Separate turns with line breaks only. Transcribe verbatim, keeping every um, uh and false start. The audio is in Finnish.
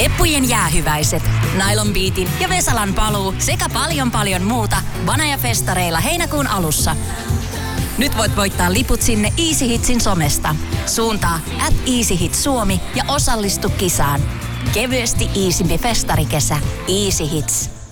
Peppujen jäähyväiset, Nylon Beatin ja Vesalan paluu sekä paljon paljon muuta Banaja-festareilla heinäkuun alussa. Nyt voit voittaa liput sinne Easy Hitsin somesta. Suuntaa at Easy Hits Suomi ja osallistu kisaan. Kevyesti iisimpi festarikesä. Easy Hits.